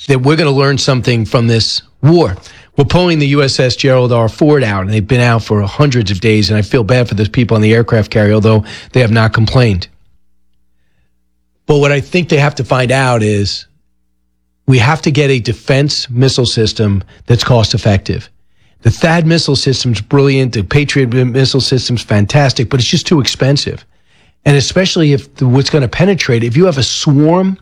that we're going to learn something from this war. We're pulling the USS Gerald R. Ford out, and they've been out for hundreds of days, and I feel bad for those people on the aircraft carrier, although they have not complained. But what I think they have to find out is we have to get a defense missile system that's cost effective. The THAAD missile system's brilliant. The Patriot missile system's fantastic, but it's just too expensive. And especially if what's going to penetrate, if you have a swarm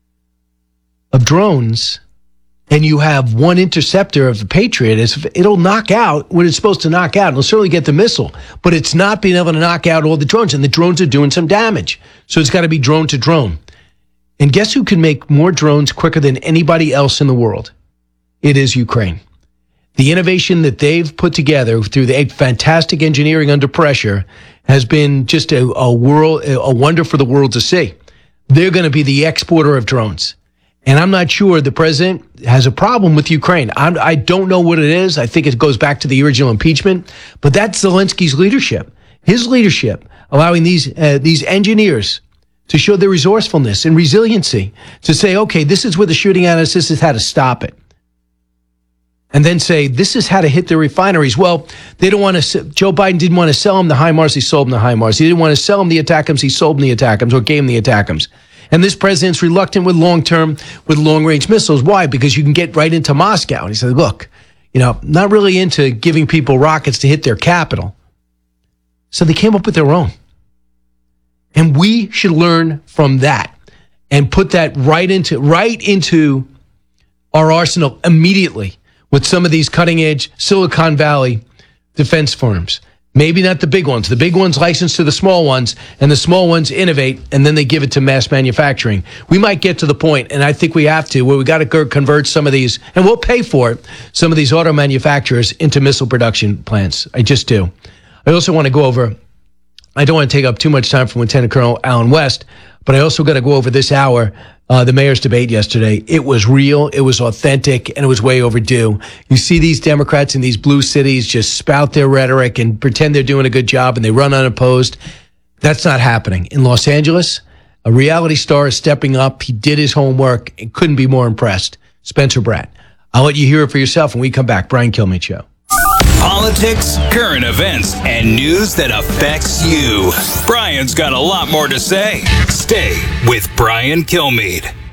of drones and you have one interceptor of the Patriot, it'll knock out what it's supposed to knock out. It'll certainly get the missile, but it's not being able to knock out all the drones, and the drones are doing some damage. So it's got to be drone to drone. And guess who can make more drones quicker than anybody else in the world? It is Ukraine. The innovation that they've put together through the fantastic engineering under pressure has been just a wonder for the world to see. They're going to be the exporter of drones. And I'm not sure the president has a problem with Ukraine. I don't know what it is. I think it goes back to the original impeachment. But that's Zelensky's leadership. His leadership, allowing these engineers to show their resourcefulness and resiliency, to say, okay, this is where the shooting at us, this is how to stop it. And then say, this is how to hit the refineries. Well, they don't want to. Joe Biden didn't want to sell them the HIMARS. He sold them the HIMARS. He didn't want to sell them the ATACMS. He sold them the ATACMS, or gave them the ATACMS. And this president's reluctant with long-range missiles. Why? Because you can get right into Moscow. And he said, look, not really into giving people rockets to hit their capital. So they came up with their own. And we should learn from that and put that right into our arsenal immediately, with some of these cutting-edge Silicon Valley defense firms. Maybe not the big ones. The big ones license to the small ones, and the small ones innovate, and then they give it to mass manufacturing. We might get to the point, and I think we have to, where we got to convert some of these, and we'll pay for it, some of these auto manufacturers into missile production plants. I just do. I also want to go over, I don't want to take up too much time from Lieutenant Colonel Allen West, but I also got to go over this hour, the mayor's debate yesterday. It was real, it was authentic, and it was way overdue. You see these Democrats in these blue cities just spout their rhetoric and pretend they're doing a good job, and they run unopposed. That's not happening. In Los Angeles, a reality star is stepping up. He did his homework and couldn't be more impressed. Spencer Bratt. I'll let you hear it for yourself when we come back. Brian Kilmeade Show. Politics, current events, and news that affects you. Brian's got a lot more to say. Stay with Brian Kilmeade.